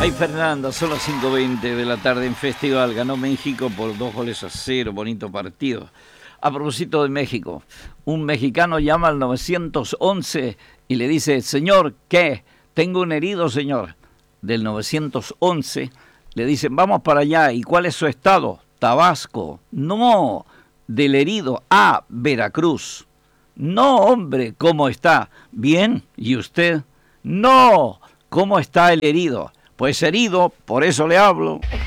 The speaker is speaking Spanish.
Ay, Fernanda, son las 5:20 de la tarde en Festival. Ganó México por 2-0. Bonito partido. A propósito de México, un mexicano llama al 911 y le dice: señor, ¿qué? Tengo un herido, señor. Del 911 le dicen: vamos para allá. ¿Y cuál es su estado? Tabasco. No, del herido. Ah, Veracruz. No, hombre, ¿cómo está? Bien, ¿y usted? No, ¿cómo está el herido? Pues herido, por eso le hablo.